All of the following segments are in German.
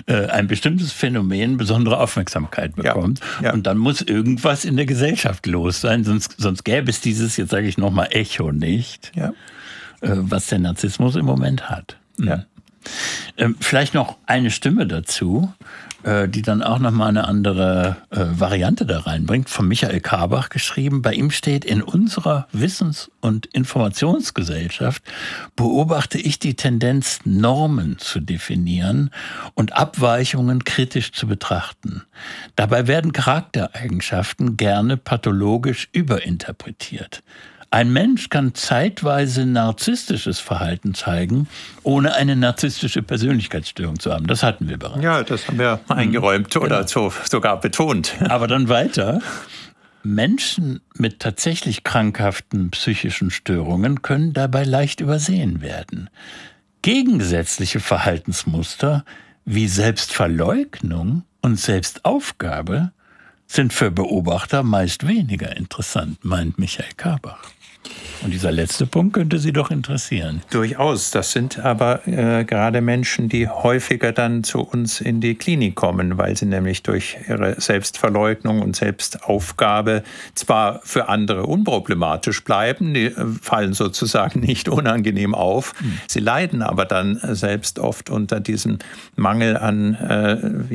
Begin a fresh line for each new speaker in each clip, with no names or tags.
ein bestimmtes Phänomen besondere Aufmerksamkeit bekommt. Ja. Ja. Und dann muss irgendwas in der Gesellschaft los sein, sonst gäbe es dieses, jetzt sage ich nochmal, Echo nicht, was der Narzissmus im Moment hat.
Ja.
Vielleicht noch eine Stimme dazu, die dann auch nochmal eine andere Variante da reinbringt, von Michael Karbach geschrieben. Bei ihm steht: In unserer Wissens- und Informationsgesellschaft beobachte ich die Tendenz, Normen zu definieren und Abweichungen kritisch zu betrachten. Dabei werden Charaktereigenschaften gerne pathologisch überinterpretiert. Ein Mensch kann zeitweise narzisstisches Verhalten zeigen, ohne eine narzisstische Persönlichkeitsstörung zu haben. Das hatten wir bereits.
Ja, das haben wir eingeräumt oder sogar betont.
Aber dann weiter. Menschen mit tatsächlich krankhaften psychischen Störungen können dabei leicht übersehen werden. Gegensätzliche Verhaltensmuster wie Selbstverleugnung und Selbstaufgabe sind für Beobachter meist weniger interessant, meint Michael Karbach. Und dieser letzte Punkt könnte Sie doch interessieren.
Durchaus. Das sind aber gerade Menschen, die häufiger dann zu uns in die Klinik kommen, weil sie nämlich durch ihre Selbstverleugnung und Selbstaufgabe zwar für andere unproblematisch bleiben, die fallen sozusagen nicht unangenehm auf. Sie leiden aber dann selbst oft unter diesem Mangel an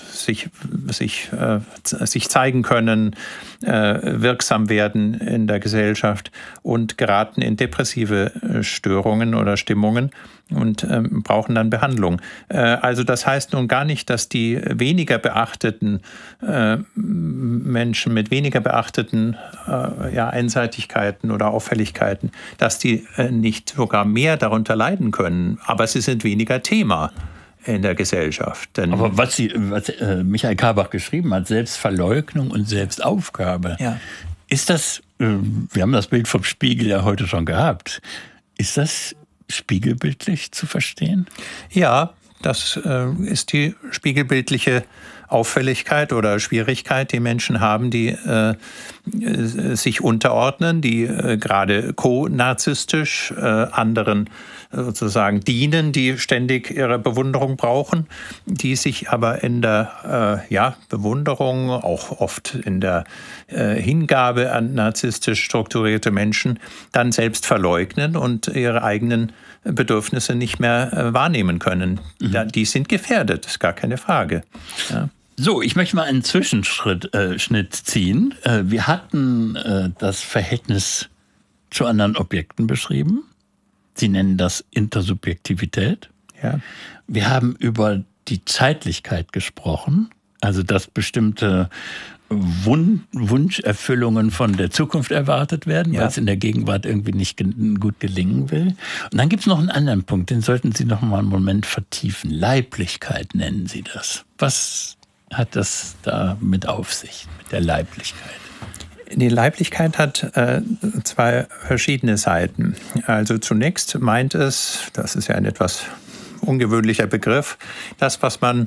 sich zeigen können, wirksam werden in der Gesellschaft und geraten in depressive Störungen oder Stimmungen und brauchen dann Behandlung. Also das heißt nun gar nicht, dass die weniger beachteten Menschen mit weniger beachteten Einseitigkeiten oder Auffälligkeiten, dass die nicht sogar mehr darunter leiden können, aber sie sind weniger Thema in der Gesellschaft.
Aber was Michael Karbach geschrieben hat, Selbstverleugnung und Selbstaufgabe, ist das, wir haben das Bild vom Spiegel ja heute schon gehabt, ist das spiegelbildlich zu verstehen?
Ja, das ist die spiegelbildliche Auffälligkeit oder Schwierigkeit, die Menschen haben, die sich unterordnen, die gerade co-narzisstisch anderen sozusagen dienen, die ständig ihre Bewunderung brauchen, die sich aber in der Bewunderung, auch oft in der Hingabe an narzisstisch strukturierte Menschen dann selbst verleugnen und ihre eigenen Bedürfnisse nicht mehr wahrnehmen können. Die sind gefährdet, ist gar keine Frage. Ja.
So, ich möchte mal einen Zwischenschnitt ziehen. Wir hatten das Verhältnis zu anderen Objekten beschrieben. Sie nennen das Intersubjektivität.
Ja.
Wir haben über die Zeitlichkeit gesprochen, also dass bestimmte Wunscherfüllungen von der Zukunft erwartet werden, weil es in der Gegenwart irgendwie nicht gut gelingen will. Und dann gibt es noch einen anderen Punkt, den sollten Sie noch mal einen Moment vertiefen. Leiblichkeit nennen Sie das. Was hat das da mit auf sich, mit der Leiblichkeit?
Die Leiblichkeit hat zwei verschiedene Seiten. Also zunächst meint es, das ist ja ein etwas ungewöhnlicher Begriff, das, was man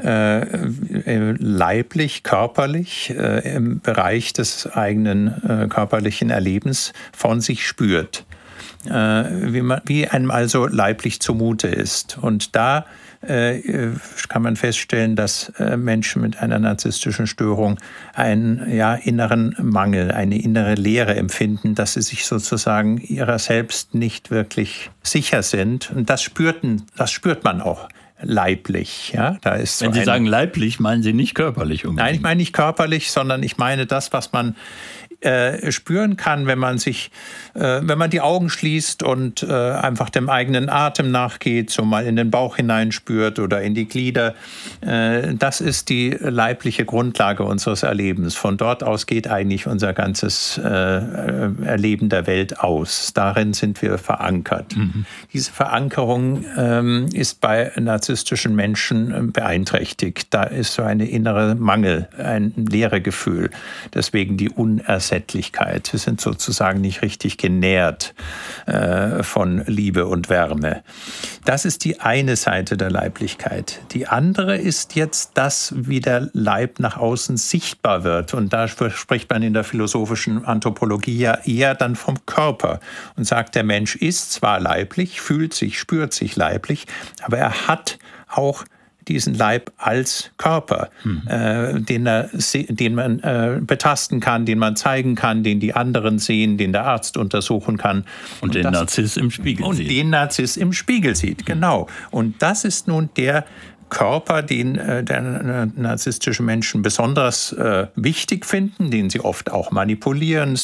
leiblich, körperlich im Bereich des eigenen körperlichen Erlebens von sich spürt. Wie einem also leiblich zumute ist. Und da kann man feststellen, dass Menschen mit einer narzisstischen Störung einen inneren Mangel, eine innere Leere empfinden, dass sie sich sozusagen ihrer selbst nicht wirklich sicher sind. Und das spürt man auch leiblich. Ja? Da ist
Wenn Sie sagen leiblich, meinen Sie nicht körperlich unbedingt?
Nein, ich meine nicht körperlich, sondern ich meine das, was man spüren kann, wenn man die Augen schließt und einfach dem eigenen Atem nachgeht, so mal in den Bauch hineinspürt oder in die Glieder. Das ist die leibliche Grundlage unseres Erlebens. Von dort aus geht eigentlich unser ganzes Erleben der Welt aus. Darin sind wir verankert. Diese Verankerung ist bei narzisstischen Menschen beeinträchtigt. Da ist so eine innere Mangel, ein Leeregefühl. Deswegen die Unersättlichkeit. Wir sind sozusagen nicht richtig genährt von Liebe und Wärme. Das ist die eine Seite der Leiblichkeit. Die andere ist jetzt das, wie der Leib nach außen sichtbar wird. Und da spricht man in der philosophischen Anthropologie ja eher dann vom Körper und sagt, der Mensch ist zwar leiblich, fühlt sich, spürt sich leiblich, aber er hat auch diesen Leib als Körper, den man betasten kann, den man zeigen kann, den die anderen sehen, den der Arzt untersuchen kann.
Und den Narziss im Spiegel sieht.
Und den Narziss im Spiegel sieht, genau. Und das ist nun der Körper, den der narzisstische Menschen besonders wichtig finden, den sie oft auch manipulieren,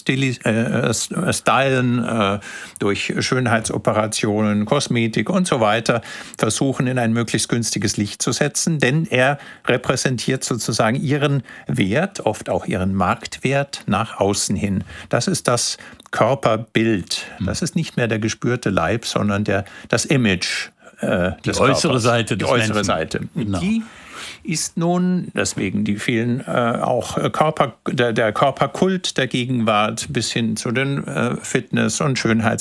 stylen, durch Schönheitsoperationen, Kosmetik und so weiter, versuchen in ein möglichst günstiges Licht zu setzen, denn er repräsentiert sozusagen ihren Wert, oft auch ihren Marktwert nach außen hin. Das ist das Körperbild. Das ist nicht mehr der gespürte Leib, sondern das Image.
Die äußere Seite des Menschen.
Die äußere Seite. Genau. Die ist nun, deswegen die vielen auch der Körperkult der Gegenwart bis hin zu den Fitness- und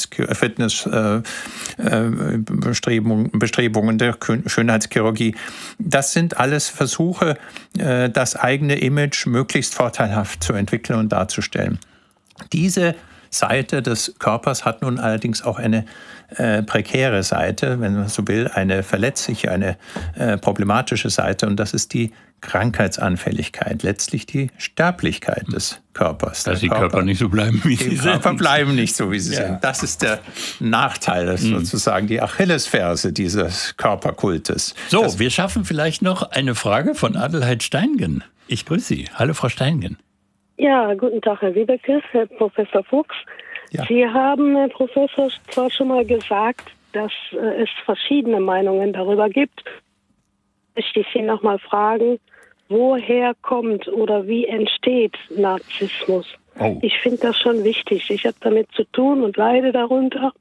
Bestrebungen der Schönheitschirurgie. Das sind alles Versuche, das eigene Image möglichst vorteilhaft zu entwickeln und darzustellen. Diese Seite des Körpers hat nun allerdings auch eine prekäre Seite, wenn man so will, eine verletzliche, eine problematische Seite, und das ist die Krankheitsanfälligkeit, letztlich die Sterblichkeit des Körpers.
Dass die Körper nicht so bleiben, wie sie sind. Die
Körper bleiben nicht so, wie sie sind. Das ist der Nachteil, das ist sozusagen die Achillesferse dieses Körperkultes.
So, wir schaffen vielleicht noch eine Frage von Adelheid Steingen. Ich grüße Sie. Hallo, Frau Steingen.
Ja, guten Tag, Herr Wiebeke, Herr Professor Fuchs. Ja. Sie haben, Herr Professor, zwar schon mal gesagt, dass es verschiedene Meinungen darüber gibt. Ich möchte Sie noch mal fragen, woher kommt oder wie entsteht Narzissmus? Oh. Ich finde das schon wichtig. Ich habe damit zu tun und leide darunter.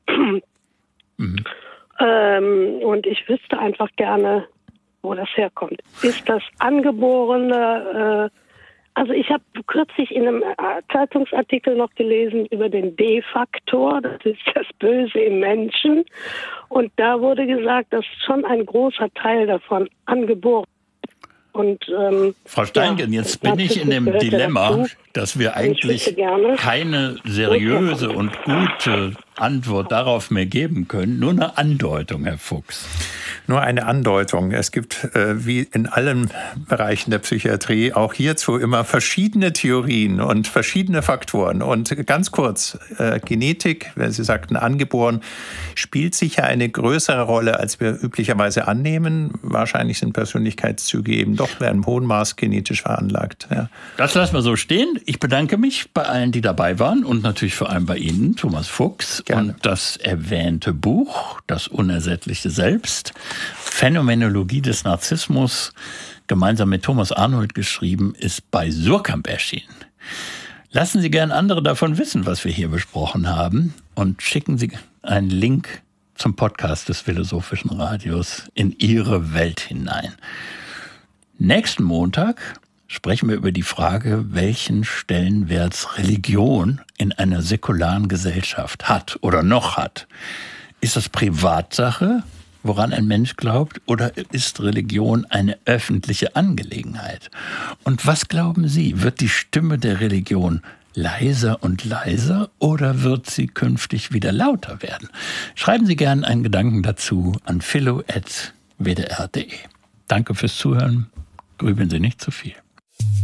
Und ich wüsste einfach gerne, wo das herkommt. Ist das angeborene... Also ich habe kürzlich in einem Zeitungsartikel noch gelesen über den D-Faktor, das ist das Böse im Menschen. Und da wurde gesagt, dass schon ein großer Teil davon angeboren ist. Und,
Frau Steingen, jetzt bin ich in dem Dilemma, dass wir eigentlich keine seriöse und gute Antwort darauf mehr geben können. Nur eine Andeutung, Herr Fuchs.
Nur eine Andeutung. Es gibt, wie in allen Bereichen der Psychiatrie, auch hierzu immer verschiedene Theorien und verschiedene Faktoren. Und ganz kurz, Genetik, wenn Sie sagten angeboren, spielt sicher eine größere Rolle, als wir üblicherweise annehmen. Wahrscheinlich sind Persönlichkeitszüge eben doch in einem hohen Maß genetisch veranlagt. Ja.
Das lassen wir so stehen. Ich bedanke mich bei allen, die dabei waren und natürlich vor allem bei Ihnen, Thomas Fuchs. Gerne. Und das erwähnte Buch, Das unersättliche Selbst, Phänomenologie des Narzissmus, gemeinsam mit Thomas Arnold geschrieben, ist bei Suhrkamp erschienen. Lassen Sie gern andere davon wissen, was wir hier besprochen haben, und schicken Sie einen Link zum Podcast des Philosophischen Radios in Ihre Welt hinein. Nächsten Montag sprechen wir über die Frage, welchen Stellenwert Religion in einer säkularen Gesellschaft hat oder noch hat. Ist das Privatsache, woran ein Mensch glaubt, oder ist Religion eine öffentliche Angelegenheit? Und was glauben Sie, wird die Stimme der Religion leiser und leiser oder wird sie künftig wieder lauter werden? Schreiben Sie gerne einen Gedanken dazu an philo@wdr.de. Danke fürs Zuhören. Grübeln Sie nicht zu viel.